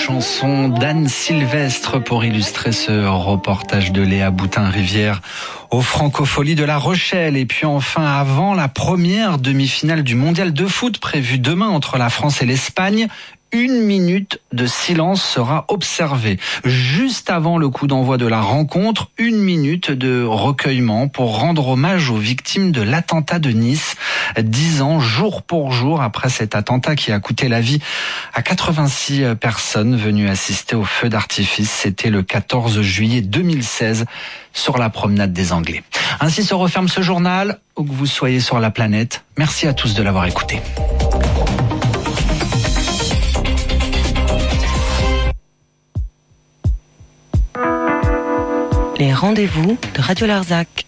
chanson d'Anne Sylvestre pour illustrer ce reportage de Léa Boutin-Rivière aux Francopholies de La Rochelle. Et puis enfin, avant la première demi-finale du mondial de foot prévue demain entre la France et l'Espagne, 1 minute de silence sera observée. Juste avant le coup d'envoi de la rencontre, 1 minute de recueillement pour rendre hommage aux victimes de l'attentat de Nice, 10 ans jour pour jour après cet attentat qui a coûté la vie à 86 personnes venues assister au feu d'artifice. C'était le 14 juillet 2016 sur la promenade des Anglais. Ainsi se referme ce journal, où que vous soyez sur la planète. Merci à tous de l'avoir écouté. Les rendez-vous de Radio Larzac.